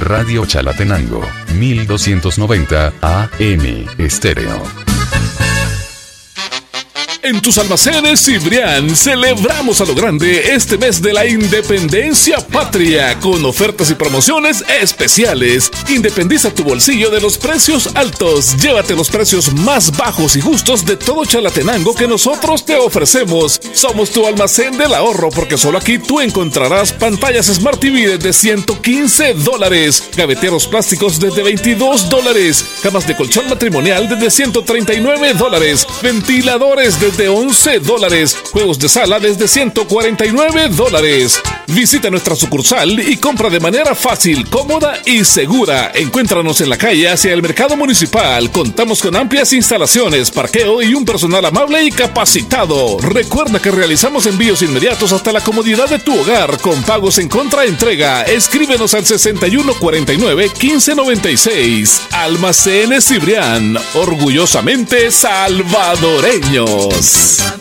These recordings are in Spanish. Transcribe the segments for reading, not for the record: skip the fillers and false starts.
Radio Chalatenango, 1290 AM Estéreo. En tus almacenes Cibrián celebramos a lo grande este mes de la Independencia Patria con ofertas y promociones especiales. Independiza tu bolsillo de los precios altos. Llévate los precios más bajos y justos de todo Chalatenango que nosotros te ofrecemos. Somos tu almacén del ahorro porque solo aquí tú encontrarás pantallas Smart TV desde $115, gaveteros plásticos desde $22, camas de colchón matrimonial desde $139, ventiladores desde $11, juegos de sala desde $149. Visita nuestra sucursal y compra de manera fácil, cómoda y segura. Encuéntranos en la calle hacia el mercado municipal. Contamos con amplias instalaciones, parqueo y un personal amable y capacitado. Recuerda que realizamos envíos inmediatos hasta la comodidad de tu hogar con pagos en contraentrega. Escríbenos al 6149-1596. Almacenes Cibrián, orgullosamente salvadoreños.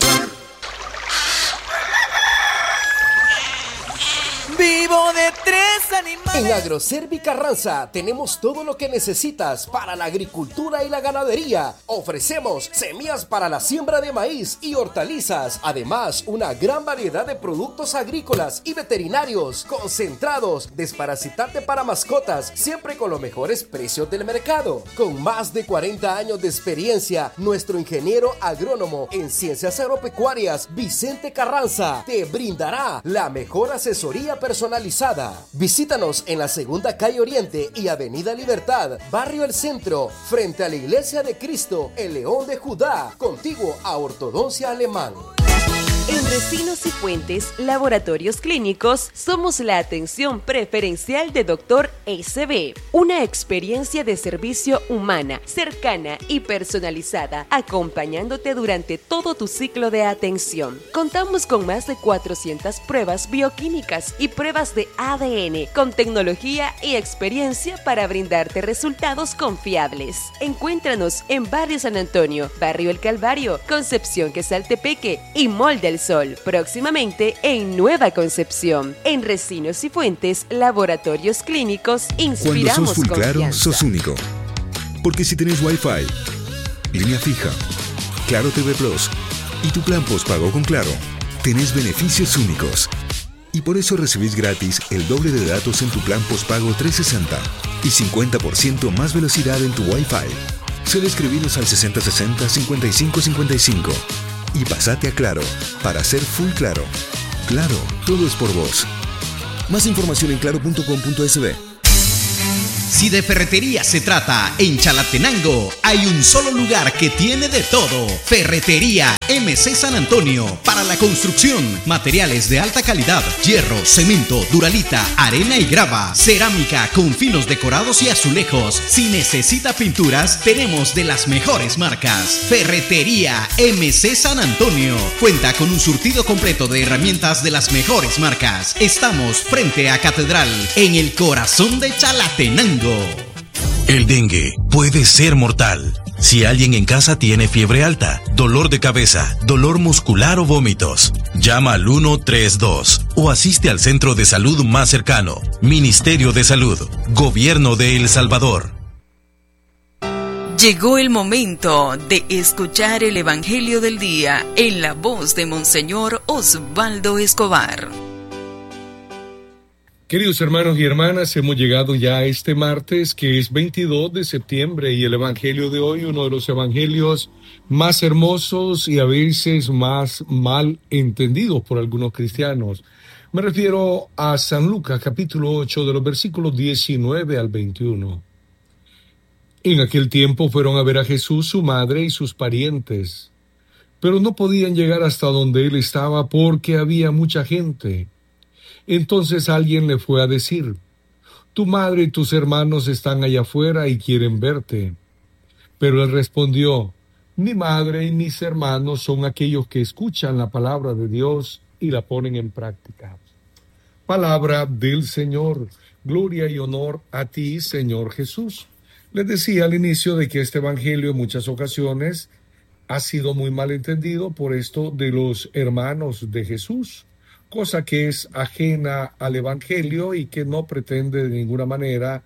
Vivo de tres animales. En Agroservi Carranza tenemos todo lo que necesitas para la agricultura y la ganadería. Ofrecemos semillas para la siembra de maíz y hortalizas. Además, una gran variedad de productos agrícolas y veterinarios, concentrados, desparasitante para mascotas, siempre con los mejores precios del mercado. Con más de 40 años de experiencia, nuestro ingeniero agrónomo en ciencias agropecuarias, Vicente Carranza, te brindará la mejor asesoría personalizada. Visítanos en la Segunda Calle Oriente y Avenida Libertad, Barrio El Centro, frente a la Iglesia de Cristo, el León de Judá, contiguo a Ortodoncia Alemán. En Resinos y Fuentes, Laboratorios Clínicos, somos la atención preferencial de Dr. SB. Una experiencia de servicio humana, cercana y personalizada, acompañándote durante todo tu ciclo de atención. Contamos con más de 400 pruebas bioquímicas y pruebas de ADN, con tecnología y experiencia para brindarte resultados confiables. Encuéntranos en Barrio San Antonio, Barrio El Calvario, Concepción Quesaltepeque y Mall del Sol, próximamente en Nueva Concepción. En Resinos y Fuentes, Laboratorios Clínicos, inspiramos Cuando sos full confianza. Claro, sos único. Porque si tenés Wi-Fi, línea fija, Claro TV Plus y tu plan postpago con Claro, tenés beneficios únicos. Y por eso recibís gratis el doble de datos en tu plan postpago 360 y 50% más velocidad en tu Wi-Fi. Solo escribiros al 6060-5555 y pasate a Claro para ser full Claro. Claro, todo es por vos. Más información en claro.com.sb. Si de ferretería se trata, en Chalatenango hay un solo lugar que tiene de todo. Ferretería MC San Antonio. Para la construcción, materiales de alta calidad, hierro, cemento, duralita, arena y grava, cerámica con finos decorados y azulejos. Si necesita pinturas, tenemos de las mejores marcas. Ferretería MC San Antonio. Cuenta con un surtido completo de herramientas de las mejores marcas. Estamos frente a Catedral, en el corazón de Chalatenango. El dengue puede ser mortal. Si alguien en casa tiene fiebre alta, dolor de cabeza, dolor muscular o vómitos, llama al 132 o asiste al centro de salud más cercano. Ministerio de Salud, Gobierno de El Salvador. Llegó el momento de escuchar el Evangelio del Día en la voz de Monseñor Osvaldo Escobar. Queridos hermanos y hermanas, hemos llegado ya a este martes, que es 22 de septiembre, y el evangelio de hoy, uno de los evangelios más hermosos y a veces más mal entendidos por algunos cristianos. Me refiero a San Lucas, capítulo 8, de los versículos 19 al 21. En aquel tiempo fueron a ver a Jesús, su madre y sus parientes, pero no podían llegar hasta donde él estaba porque había mucha gente. Entonces alguien le fue a decir: tu madre y tus hermanos están allá afuera y quieren verte. Pero él respondió: mi madre y mis hermanos son aquellos que escuchan la palabra de Dios y la ponen en práctica. Palabra del Señor. Gloria y honor a ti, Señor Jesús. Les decía al inicio de que este evangelio en muchas ocasiones ha sido muy mal entendido por esto de los hermanos de Jesús, cosa que es ajena al evangelio y que no pretende de ninguna manera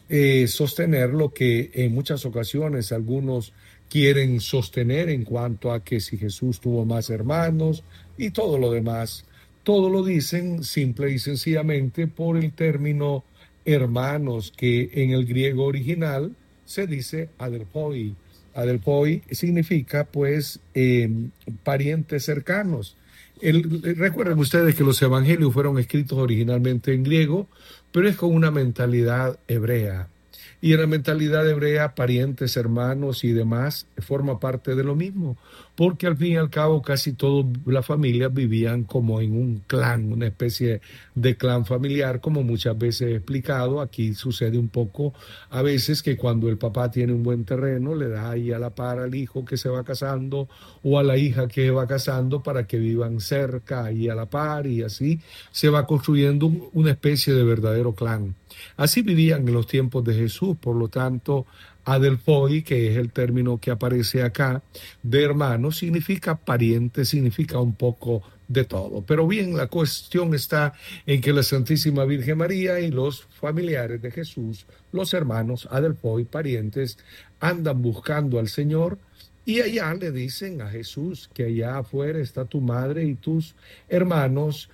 sostener lo que en muchas ocasiones algunos quieren sostener en cuanto a que si Jesús tuvo más hermanos y todo lo demás. Todo lo dicen simple y sencillamente por el término hermanos, que en el griego original se dice adelphoi. Adelphoi significa pues parientes cercanos. Recuerden ustedes que los evangelios fueron escritos originalmente en griego, pero es con una mentalidad hebrea. Y en la mentalidad hebrea, parientes, hermanos y demás forma parte de lo mismo, porque al fin y al cabo casi todas las familias vivían como en un clan, una especie de clan familiar, como muchas veces he explicado. Aquí sucede un poco a veces que cuando el papá tiene un buen terreno, le da ahí a la par al hijo que se va casando o a la hija que va casando para que vivan cerca y a la par, y así se va construyendo una especie de verdadero clan. Así vivían en los tiempos de Jesús. Por lo tanto, adelphoi, que es el término que aparece acá, de hermano, significa pariente, significa un poco de todo. Pero bien, la cuestión está en que la Santísima Virgen María y los familiares de Jesús, los hermanos adelphoi, parientes, andan buscando al Señor, y allá le dicen a Jesús que allá afuera está tu madre y tus hermanos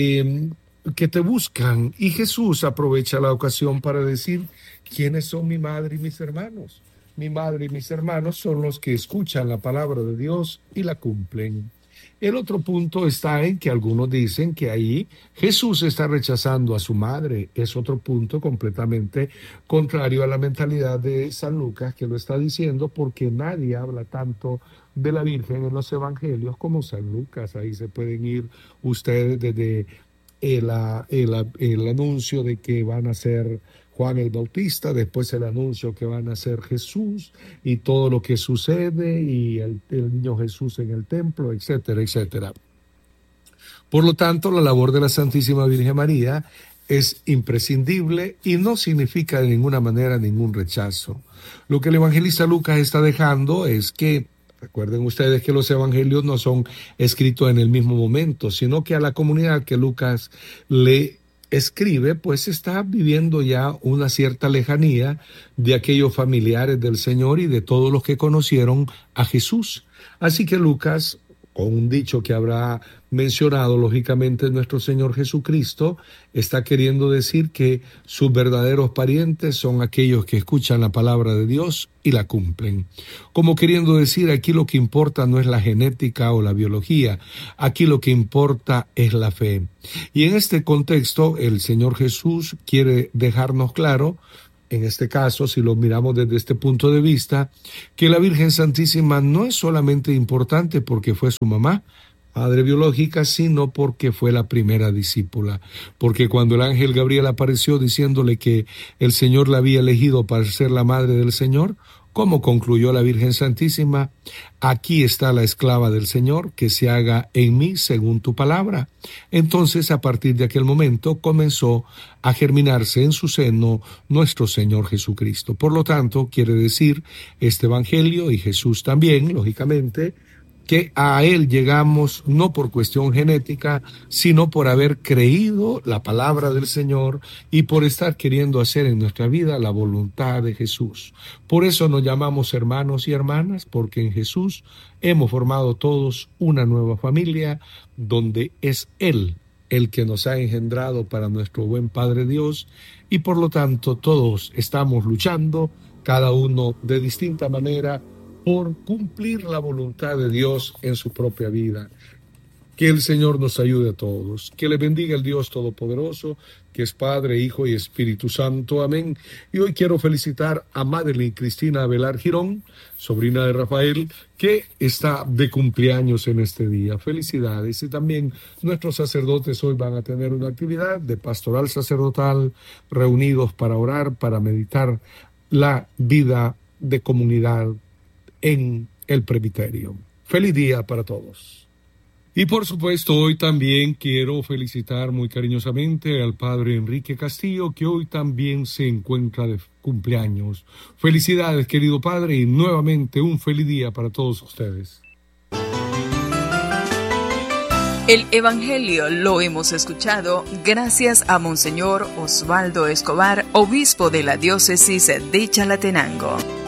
que te buscan. Y Jesús aprovecha la ocasión para decir: ¿quiénes son mi madre y mis hermanos? Mi madre y mis hermanos son los que escuchan la palabra de Dios y la cumplen. El otro punto está en que algunos dicen que ahí Jesús está rechazando a su madre. Es otro punto completamente contrario a la mentalidad de San Lucas, que lo está diciendo, porque nadie habla tanto de la Virgen en los evangelios como San Lucas. Ahí se pueden ir ustedes desde el anuncio de que van a ser Juan el Bautista, después el anuncio que van a ser Jesús y todo lo que sucede, y el niño Jesús en el templo, etcétera, etcétera. Por lo tanto, la labor de la Santísima Virgen María es imprescindible y no significa de ninguna manera ningún rechazo. Lo que el evangelista Lucas está dejando es que, recuerden ustedes que los evangelios no son escritos en el mismo momento, sino que a la comunidad que Lucas le escribe, pues está viviendo ya una cierta lejanía de aquellos familiares del Señor y de todos los que conocieron a Jesús. Así que Lucas, con un dicho que habrá mencionado lógicamente nuestro Señor Jesucristo, está queriendo decir que sus verdaderos parientes son aquellos que escuchan la palabra de Dios y la cumplen. Como queriendo decir, aquí lo que importa no es la genética o la biología, aquí lo que importa es la fe. Y en este contexto el Señor Jesús quiere dejarnos claro, en este caso, si lo miramos desde este punto de vista, que la Virgen Santísima no es solamente importante porque fue su mamá, madre biológica, sino porque fue la primera discípula. Porque cuando el ángel Gabriel apareció diciéndole que el Señor la había elegido para ser la madre del Señor, ¿cómo concluyó la Virgen Santísima? Aquí está la esclava del Señor, que se haga en mí según tu palabra. Entonces, a partir de aquel momento, comenzó a germinarse en su seno nuestro Señor Jesucristo. Por lo tanto, quiere decir este evangelio, y Jesús también, lógicamente, que a Él llegamos no por cuestión genética, sino por haber creído la palabra del Señor y por estar queriendo hacer en nuestra vida la voluntad de Jesús. Por eso nos llamamos hermanos y hermanas, porque en Jesús hemos formado todos una nueva familia, donde es Él el que nos ha engendrado para nuestro buen Padre Dios, y por lo tanto todos estamos luchando, cada uno de distinta manera, por cumplir la voluntad de Dios en su propia vida. Que el Señor nos ayude a todos. Que le bendiga el Dios Todopoderoso, que es Padre, Hijo y Espíritu Santo. Amén. Y hoy quiero felicitar a Madeline Cristina Avelar Girón, sobrina de Rafael, que está de cumpleaños en este día. Felicidades. Y también nuestros sacerdotes hoy van a tener una actividad de pastoral sacerdotal, reunidos para orar, para meditar la vida de comunidad en el presbiterio. Feliz día para todos. Y por supuesto, hoy también quiero felicitar muy cariñosamente al padre Enrique Castillo, que hoy también se encuentra de cumpleaños. Felicidades, querido padre, y nuevamente un feliz día para todos ustedes. El Evangelio lo hemos escuchado gracias a Monseñor Osvaldo Escobar, obispo de la diócesis de Chalatenango.